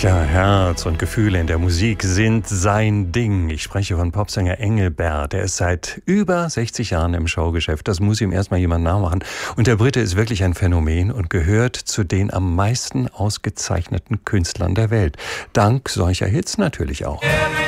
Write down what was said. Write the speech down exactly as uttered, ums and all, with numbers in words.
Tja, Herz und Gefühle in der Musik sind sein Ding. Ich spreche von Popsänger Engelbert. Er ist seit über sechzig Jahren im Showgeschäft. Das muss ihm erstmal jemand nachmachen. Und der Brite ist wirklich ein Phänomen und gehört zu den am meisten ausgezeichneten Künstlern der Welt. Dank solcher Hits natürlich auch.